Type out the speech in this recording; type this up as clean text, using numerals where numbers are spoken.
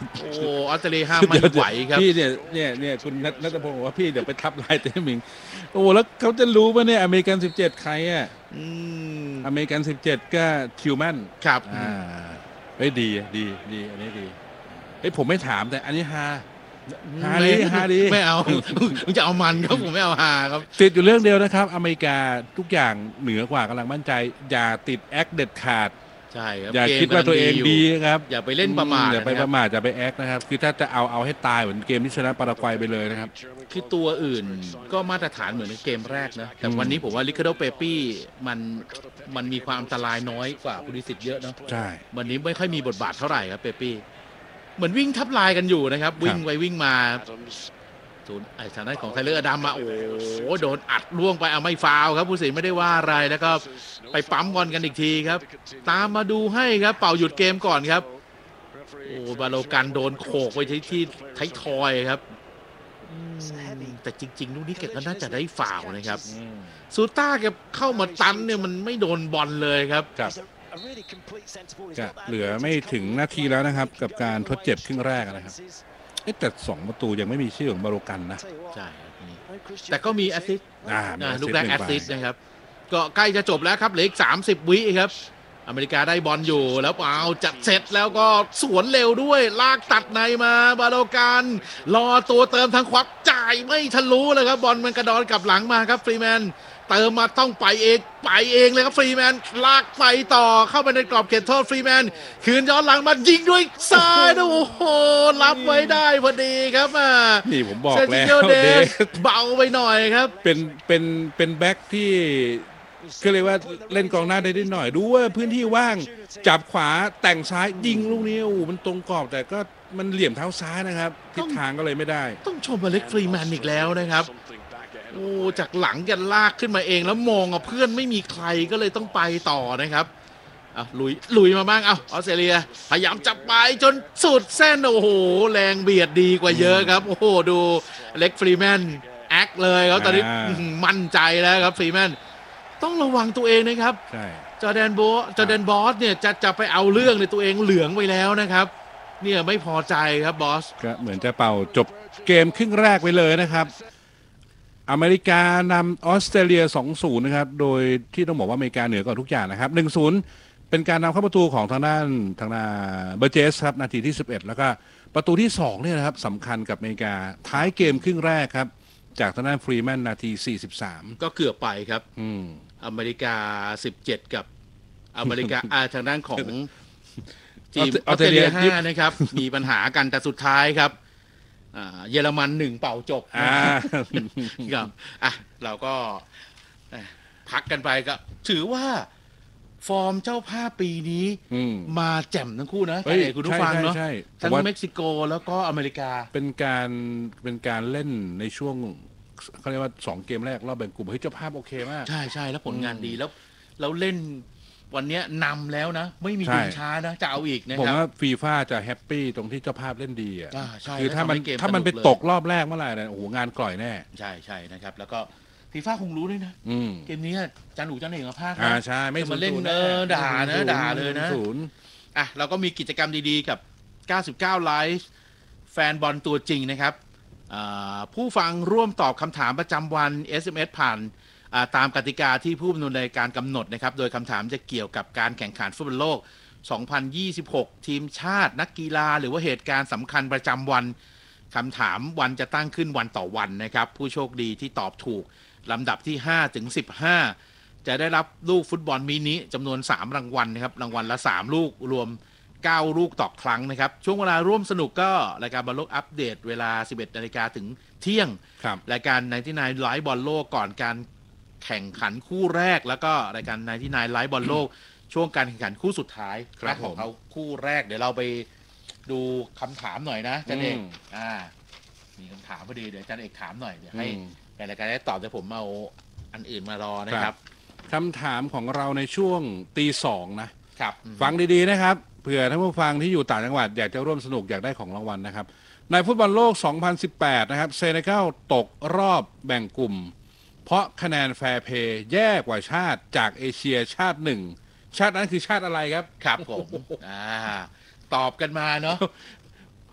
โอ้ออสเตรเลียห้ามไม่ไหวครับพี่เนี่ยคุณนัทพงศ์บอกว่าพี่เดี๋ยวไปทับลายเตมิงโอ้แล้วเขาจะรู้ป่ะเนี่ยอเมริกัน17ใครอ่ะอืมอเมริกัน17ก็ทิวแมนครับอ่าเฮ้ยดีอันนี้ดีเฮ้ยผมไม่ถามแต่อันนี้ฮาไม่ดีไม่เอาผมจะเอามันครับผมไม่เอาฮาครับติดอยู่เรื่องเดียวนะครับอเมริกาทุกอย่างเหนือกว่ากำลังมั่นใจอย่าติดแอคเด็ดขาดใช่ครับอย่าเกมคิดว่าตัวเองยู่ดีครับอย่าไปเล่นประมาทอย่าไปนะครับประมาทอย่าไปแอคนะครับคือถ้าจะเอาให้ตายเหมือนเกมที่ชนะปารากวัยไปเลยนะครับคือตัวอื่นก็มาตรฐานเหมือนในเกมแรกนะแต่วันนี้ผมว่าลิคาโดเปปี้มันมันมีความอันตรายน้อยกว่าพุลิสิตเยอะเนาะใช่วันนี้ไม่ค่อยมีบทบาทเท่าไหร่ครับเปปี้เหมือนวิ่งทับลายกันอยู่นะครับวิ่งไปวิ่งมาศูนย์ไอ้ทางด้านของไทเลอร์อดัมมาโอ้โหโดนอัดล่วงไปเอาไม่ฟาวครับผู้สินไม่ได้ว่าอะไรแล้วก็ไปปั๊มบอลกันอีกทีครับตามมาดูให้ครับเป่าหยุดเกมก่อนครับโอ้บาโลกันโดนโขกไปที่ไททอยครับแต่จริงๆลูกนี้แกก็น่าจะได้ฟาวนะครับซูต้าแกเข้ามาตันเนี่ยมันไม่โดนบอลเลยครับจะเหลือไม่ถึงนาทีแล้วนะครับกับการทดเจ็บครึ่งแรกนะครับแต่2 ประตูยังไม่มีชื่อของบาโลกันนะใช่ครับแต่ก็มีแอสซิสต์ลูกแรกแอสซิสต์นะครับก็ใกล้จะจบแล้วครับเหลืออีก30 วิครับอเมริกาได้บอลอยู่แล้วเอาจัดเสร็จแล้วก็สวนเร็วด้วยลากตัดในมาบาโลกันรอตัวเติมทางขวาจ่ายไม่ทะลุเลยครับบอลมันกระดอนกลับหลังมาครับฟรีแมนเติมมาต้องไปเองเลยครับฟรีแมนลากไปต่อเข้าไปในกรอบเขตโทษฟรีแมนคืนย้อนหลังมายิงด้วยซ้ายโอ้โหรับไว้ได้พอดีครับนี่ผมบอกแล้วเดเบาไปหน่อยครับเป็นแบ็คที่ก็เลยว่าเล่นกองหน้าได้นิดหน่อยดูว่าพื้นที่ว่างจับขวาแต่งซ้ายยิงลูกนี้โอ้มันตรงกรอบแต่ก็มันเหลี่ยมเท้าซ้ายนะครับทิศทางก็เลยไม่ได้ต้องชมอเล็กฟรีแมนอีกแล้วนะครับโอ้จากหลังกันลากขึ้นมาเองแล้วมองเพื่อนไม่มีใครก็เลยต้องไปต่อนะครับลุยมาบ้างออสเตรเลียพยายามจับไปจนสุดเส้นโอ้โหแรงเบียดดีกว่าเยอะครับโอ้โหดูอเล็กฟรีแมนแอคเลยครับตอนนี้มั่นใจแล้วครับฟรีแมนต้องระวังตัวเองนะครับจอร์แดนบอสเนี่ยจะไปเอาเรื่องในตัวเองเหลืองไปแล้วนะครับเนี่ยไม่พอใจครับบอสก็เหมือนจะเป่าจบเกมครึ่งแรกไปเลยนะครับอเมริกานำออสเตรเลีย 2-0 นะครับโดยที่ต้องบอกว่าอเมริกาเหนือกว่าทุกอย่างนะครับ 1-0 เป็นการนำเข้าประตูของทางด้านเบอร์เจสครับนาทีที่11แล้วก็ประตูที่2เนี่ยนะครับสำคัญกับอเมริกาท้ายเกมครึ่งแรกครับจากทางด้านฟรีแมนนาที43 ก็เกือบไปครับอเมริกา17กับอเมริกาทางด้านของทีมออสเตรเลีย5นะครับมีปัญหากันแต่สุดท้ายครับเยอรมัน1เป่าจบครับเราก็พักกันไปก็ถือว่าฟอร์มเจ้าภาพปีนี้มาแจ่มทั้งคู่นะคุณผู้ฟังเนาะทั้งเม็กซิโกแล้วก็อเมริกาเป็นการเล่นในช่วงเขาเรียกว่า2 เกมแรกรอบแบ่งกลุ่มเฮ้ยเจ้าภาพโอเคมากใช่แล้วผลงานดีแล้วเล่นวันนี้นำแล้วนะไม่มีดึงช้านะจะเอาอีกนะครับผมว่าฟีฟ่าจะแฮปปี้ตรงที่เจ้าภาพเล่นดีคือถ้ามันไปตกรอบแรกเมื่อไหร่เนี่ยโอ้โหงานกล่อยแน่ใช่นะครับแล้วก็ฟีฟ่าคงรู้ด้วยนะเกมนี้จันอูจันเองกับภาคใช่ไม่มาเล่นด่าเลยนะเราก็มีกิจกรรมดีๆกับ99ไลฟ์แฟนบอลตัวจริงนะครับผู้ฟังร่วมตอบคำถามประจำวัน SMS ผ่านตามกติกาที่ผู้ดำเนินรายการกำหนดนะครับโดยคำถามจะเกี่ยวกับการแข่งขันฟุตบอลโลก 2026 ทีมชาตินักกีฬาหรือว่าเหตุการณ์สำคัญประจำวันคำถามวันจะตั้งขึ้นวันต่อวันนะครับผู้โชคดีที่ตอบถูกลำดับที่5ถึง15จะได้รับลูกฟุตบอลมินิจำนวน3รางวัลนะครับรางวัลละ3ลูกรวม9ลูกต่อครั้งนะครับช่วงเวลาร่วมสนุกก็รายการบอลโลกอัปเดตเวลา 11 นาฬิกาถึงเที่ยงรายการ99ไลฟ์บอลโลกก่อนการแข่งขันคู่แรกแล้วก็รายการ99ไลฟ์บอลโลกช่วงการแข่งขันคู่สุดท้ายของเขาคู่แรกเดี๋ยวเราไปดูคำถามหน่อยนะจันเอกมีคำถามพอดีเดี๋ยวจันเอกถามหน่อยเดี๋ยวให้รายการได้ตอบแต่ผมเอาอันอื่นมารอนะครับคำถามของเราในช่วงตีสองนะครับฟังดีๆนะครับเผื่อท่านผู้ฟังที่อยู่ต่างจังหวัดอยากจะร่วมสนุกอยากได้ของรางวัลนะครับในฟุตบอลโลก 2018 นะครับเซเนกัลตกรอบแบ่งกลุ่มเพราะคะแนนแฟร์เพย์แย่กว่าชาติจากเอเชียชาติหนึ่งชาตินั้นคือชาติอะไรครับครับผมตอบกันมาเนาะ